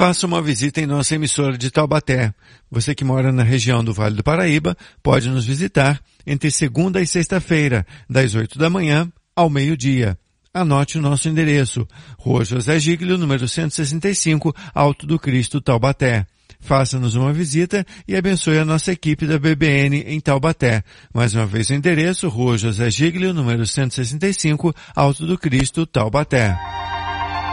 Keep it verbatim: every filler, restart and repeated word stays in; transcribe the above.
faça uma visita em nossa emissora de Taubaté. Você que mora na região do Vale do Paraíba pode nos visitar entre segunda e sexta-feira, das oito da manhã ao meio-dia. Anote o nosso endereço, Rua José Giglio, número cento e sessenta e cinco, Alto do Cristo, Taubaté. Faça-nos uma visita e abençoe a nossa equipe da B B N em Taubaté. Mais uma vez o endereço, Rua José Giglio, número cento e sessenta e cinco, Alto do Cristo, Taubaté.